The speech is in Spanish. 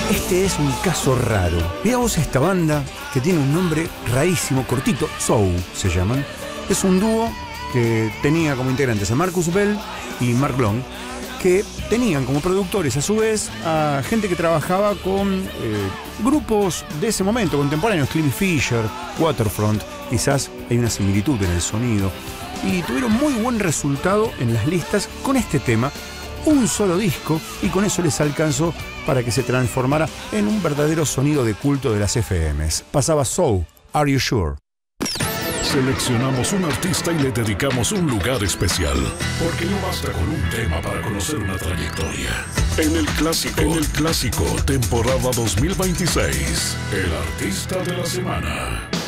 Este es un caso raro. Mirá vos esta banda que tiene un nombre rarísimo, cortito, Soul se llaman. Es un dúo que tenía como integrantes a Marcus Bell y Mark Long, que tenían como productores a su vez a gente que trabajaba con grupos de ese momento, contemporáneos, Climby Fisher, Waterfront. Quizás hay una similitud en el sonido. Y tuvieron muy buen resultado en las listas con este tema, un solo disco, y con eso les alcanzó para que se transformara en un verdadero sonido de culto de las FMs. Pasaba So, Are You Sure? Seleccionamos un artista y le dedicamos un lugar especial, porque no basta con un tema para conocer una trayectoria. En el clásico, temporada 2026, el artista de la semana.